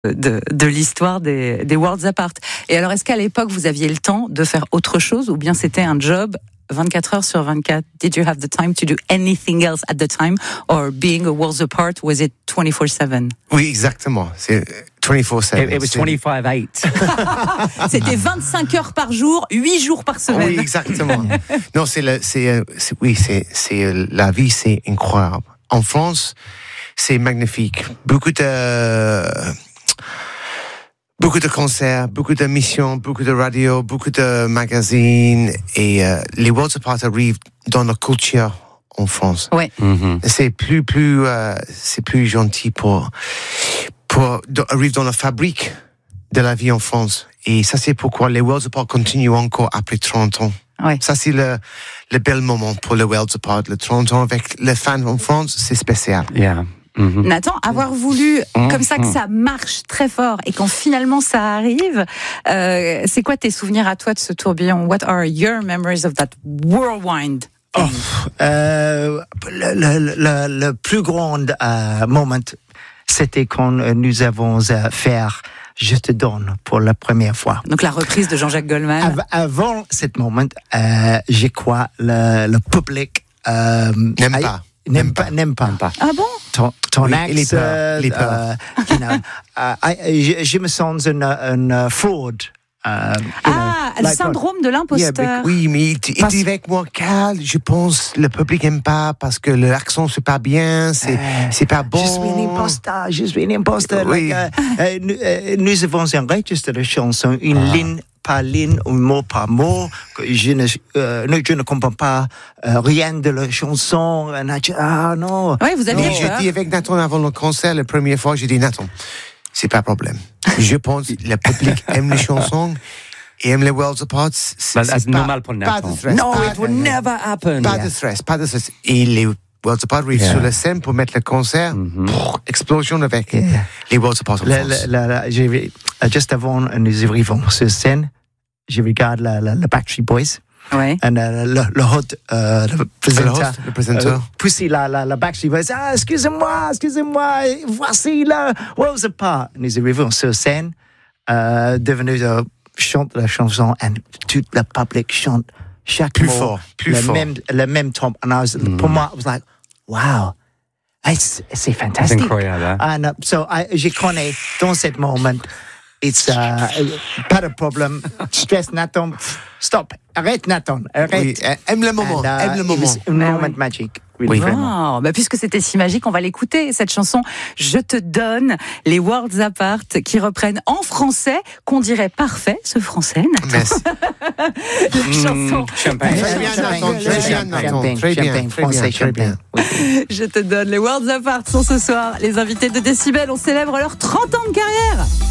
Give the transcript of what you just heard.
de l'histoire des Worlds Apart. Et alors, est-ce qu'à l'époque, vous aviez le temps de faire autre chose ou bien c'était un job 24 heures sur 24? Did you have the time to do anything else at the time? Or being a Worlds Apart, was it 24/7? Oui, exactement. C'est 24/7. It was 25/8. C'était 25 heures par jour, 8 jours par semaine. Oui, exactement. Non, la vie, c'est incroyable. En France, c'est magnifique. Beaucoup de concerts, beaucoup d'émissions, beaucoup de radio, beaucoup de magazines. Et les Worlds Apart arrivent dans la culture en France. Ouais. Mm-hmm. C'est plus gentil pour arriver dans la fabrique de la vie en France. Et ça, c'est pourquoi les Worlds Apart continuent encore après 30 ans. Ouais. Ça, c'est le bel moment pour les Worlds Apart. Le 30 ans avec les fans en France, c'est spécial. Yeah. Mm-hmm. Nathan, avoir voulu comme ça que ça marche très fort et quand finalement ça arrive, c'est quoi tes souvenirs à toi de ce tourbillon? What are your memories of that whirlwind? Le plus grand moment, c'était quand nous avons fait Je te donne pour la première fois. Donc la reprise de Jean-Jacques Goldman. Avant ce moment, je crois le public n'aime pas. Ah bon? Ton Oui, accent, il est peur. je me sens une fraude. Le syndrome de l'imposteur. Oui, mais il dit avec moi, Carl, je pense le public n'aime pas parce que l'accent c'est pas bien, c'est pas bon. Je suis un imposteur. Oui. Nous avons enregistré la chanson, une ligne par ligne, un mot par mot. Je ne comprends pas rien de la chanson. Non. Oui, vous aviez J'ai peur. dit avec Nathan avant le concert, la première fois, j'ai dit Nathan, c'est pas un problème. Je pense que le public aime les chansons et aime les Worlds Apart. C'est normal pour Nathan. Pas de stress. No, it would never happen. Pas de stress. Et les Worlds Apart arrivent sur la scène pour mettre le concert. Explosion avec les Worlds Apart en France. Juste avant nous arrivons sur scène, je regarde le Backstreet Boys. Ouais. Et le hôte, le présenteur. Puis la Backstreet Boys, excusez-moi, voici le Worlds Apart. Nous arrivons sur scène, devenu chante la chanson, et tout le public chante chaque Plus mot, fort. le même temps. Pour moi, I was like, wow, c'est fantastique. C'est incroyable, hein? And so je connais dans ce moment, it's pas de problème. Stress, Nathan, stop, arrête Nathan, arrête. Oui, aime le moment, aime le moment. Un moment magique. Oui, vraiment. Oh, puisque c'était si magique, on va l'écouter, cette chanson Je te donne, les Worlds Apart, qui reprennent en français, qu'on dirait parfait, ce français, Nathan. Merci. La chanson Champagne. Très bien, Nathan. Très bien. Français, champagne. Je te donne, les Worlds Apart sont ce soir les invités de Décibel. On célèbre leurs 30 ans de carrière.